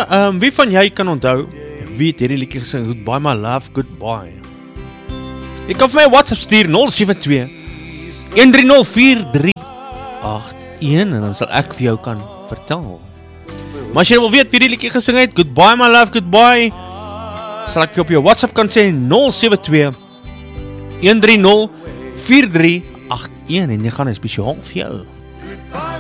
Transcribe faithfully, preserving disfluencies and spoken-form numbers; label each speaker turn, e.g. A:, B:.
A: um, wie van jy kan onthou, wie het hierdie liedjie gesing, Goodbye My Love, Goodbye. Jy kan vir my WhatsApp stuur, nul sewe twee, een drie nul, vier drie agt een, en dan sal ek vir jou kan vertel. Maar as jy wil weet wie die liedjie gesing het, Goodbye My Love, Goodbye, sal ek vir op jou WhatsApp kan sê, nul sewe twee, een drie nul, vier drie agt een, en jy gaan een spesiaal vir jou.